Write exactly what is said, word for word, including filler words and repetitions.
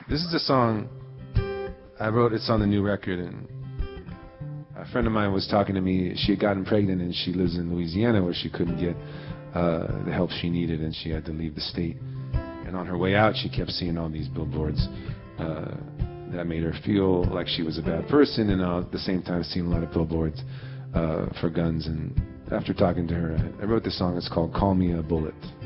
This is a song I wrote. It's on the new record, and a friend of mine was talking to me. She had gotten pregnant, and she lives in Louisiana, where she couldn't get uh, the help she needed, and she had to leave the state. And on her way out, she kept seeing all these billboards uh, that made her feel like she was a bad person, and uh, at the same time seeing a lot of billboards uh, for guns. And after talking to her, I wrote this song. It's called "Call Me a Bullet."